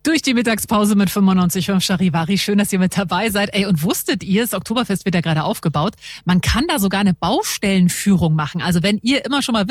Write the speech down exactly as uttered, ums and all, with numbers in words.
Durch die Mittagspause mit fünfundneunzig Komma fünf Charivari. Schön, dass ihr mit dabei seid. Ey, und wusstet ihr, das Oktoberfest wird ja gerade aufgebaut, man kann da sogar eine Baustellenführung machen. Also wenn ihr immer schon mal